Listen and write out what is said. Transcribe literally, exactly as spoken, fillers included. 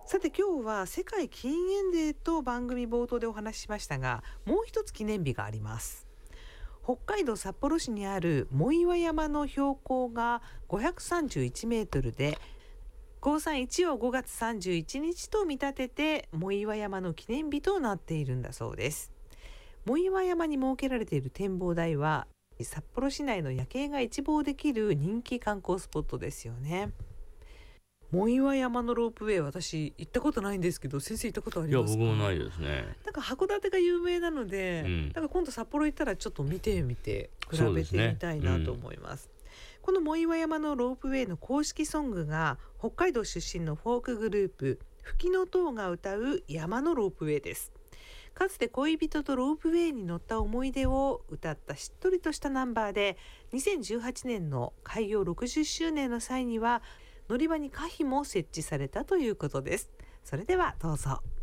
さて今日は世界禁煙デーと番組冒頭でお話ししましたが、もう一つ記念日があります。北海道札幌市にある藻岩山の標高がごひゃくさんじゅういちメートルで、ごさんいちをごがつさんじゅういちにちと見立てて藻岩山の記念日となっているんだそうです。藻岩山に設けられている展望台は札幌市内の夜景が一望できる人気観光スポットですよね。藻岩山のロープウェイ、私行ったことないんですけど、先生行ったことありますか？ いや僕もないですね。 なんか函館が有名なので、 うん、 だから今度札幌行ったらちょっと見てみて比べてみたいなと思います。そうですね。うん、この藻岩山のロープウェイの公式ソングが北海道出身のフォークグループフキノトウが歌う山のロープウェイです。かつて恋人とロープウェイに乗った思い出を歌ったしっとりとしたナンバーで、にせんじゅうはちねんの開業ろくじゅっしゅうねんの際には乗り場に歌碑も設置されたということです。それではどうぞ。